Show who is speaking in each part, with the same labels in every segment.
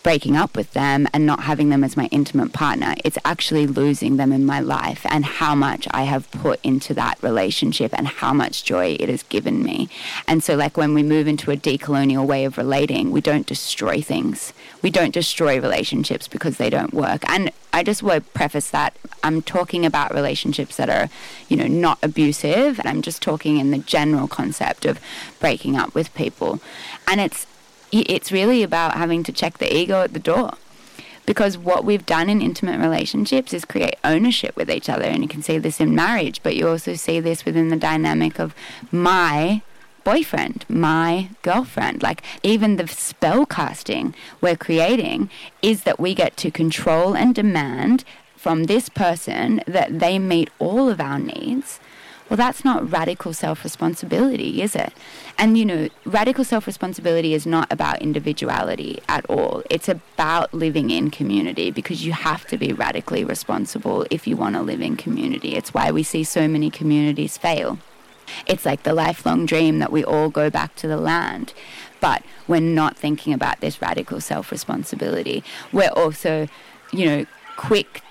Speaker 1: breaking up with them and not having them as my intimate partner. It's actually losing them in my life and how much I have put into that relationship and how much joy it has given me. And so like when we move into a decolonial way of relating, we don't destroy things. We don't destroy relationships because they don't work. And I just want to preface that I'm talking about relationships that are, not abusive. And I'm just talking in the general concept of breaking up with people. And it's really about having to check the ego at the door, because what we've done in intimate relationships is create ownership with each other. And you can see this in marriage, but you also see this within the dynamic of my boyfriend, my girlfriend. Like even the spell casting we're creating is that we get to control and demand from this person that they meet all of our needs. Well, that's not radical self-responsibility, is it? And, radical self-responsibility is not about individuality at all. It's about living in community, because you have to be radically responsible if you want to live in community. It's why we see so many communities fail. It's like the lifelong dream that we all go back to the land. But we're not thinking about this radical self-responsibility. We're also, quick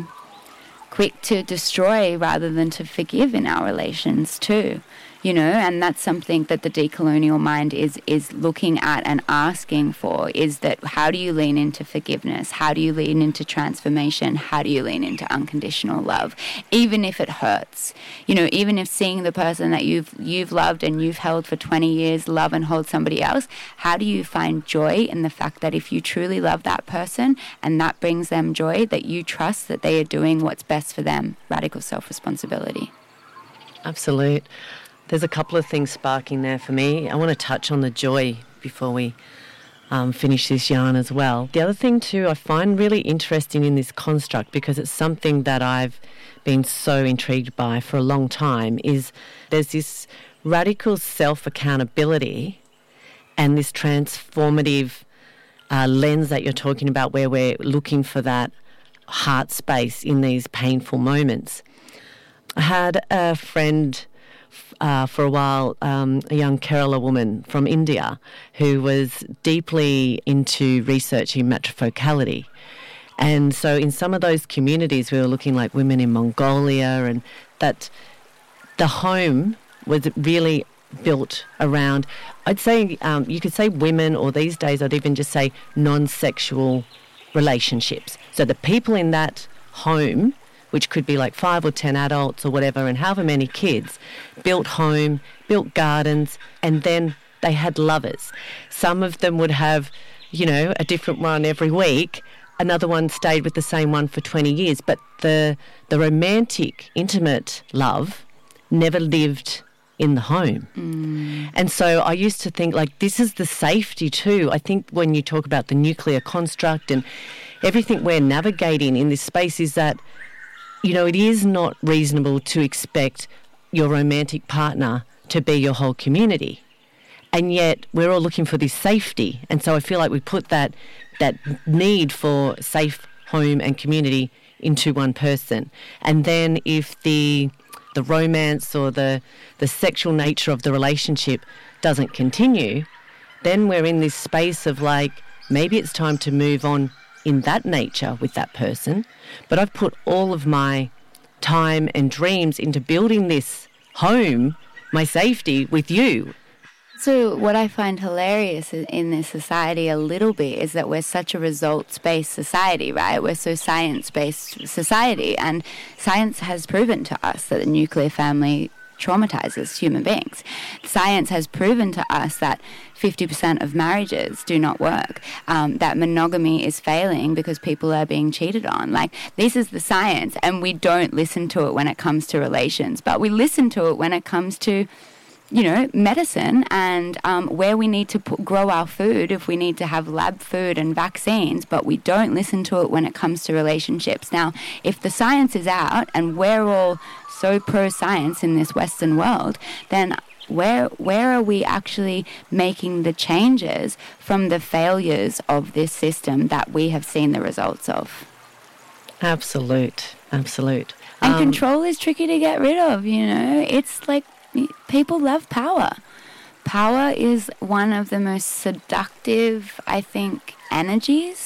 Speaker 1: to destroy rather than to forgive in our relations too, and that's something that the decolonial mind is looking at and asking for, is that how do you lean into forgiveness? How do you lean into transformation? How do you lean into unconditional love? Even if it hurts, even if seeing the person that you've loved and you've held for 20 years love and hold somebody else, how do you find joy in the fact that if you truly love that person and that brings them joy, that you trust that they are doing what's best for them? Radical self-responsibility.
Speaker 2: Absolute. There's a couple of things sparking there for me. I want to touch on the joy before we finish this yarn as well. The other thing too I find really interesting in this construct, because it's something that I've been so intrigued by for a long time, is there's this radical self-accountability and this transformative lens that you're talking about, where we're looking for that heart space in these painful moments. I had a friend for a while, a young Kerala woman from India who was deeply into researching matrifocality. And so in some of those communities, we were looking like women in Mongolia, and that the home was really built around, I'd say, you could say women, or these days I'd even just say non-sexual relationships. So the people in that home, which could be like 5 or 10 adults or whatever, and however many kids, built home, built gardens, and then they had lovers. Some of them would have, a different one every week. Another one stayed with the same one for 20 years. But the romantic, intimate love never lived in the home. And so I used to think, like, this is the safety too. I think when you talk about the nuclear construct and everything we're navigating in this space, is that it is not reasonable to expect your romantic partner to be your whole community. And yet we're all looking for this safety. And so I feel like we put that need for safe home and community into one person. And then if the romance or the sexual nature of the relationship doesn't continue, then we're in this space of like, maybe it's time to move on in that nature with that person, but I've put all of my time and dreams into building this home, my safety, with you.
Speaker 1: So what I find hilarious in this society a little bit is that we're such a results-based society, right? We're so science-based society, and science has proven to us that the nuclear family traumatizes human beings. Science has proven to us that 50% of marriages do not work, that monogamy is failing because people are being cheated on. Like, this is the science, and we don't listen to it when it comes to relations, but we listen to it when it comes to medicine and where we need to grow our food, if we need to have lab food and vaccines, but we don't listen to it when it comes to relationships. Now, if the science is out and we're all so pro-science in this Western world, then where are we actually making the changes from the failures of this system that we have seen the results of?
Speaker 2: Absolute.
Speaker 1: And control is tricky to get rid of, It's like, people love power. Power is one of the most seductive, I think, energies